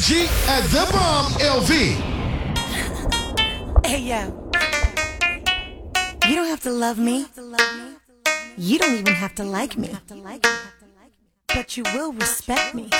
G at the bomb LV. Hey, yo. You don't have to love me. You don't even have to like me. But you will respect me.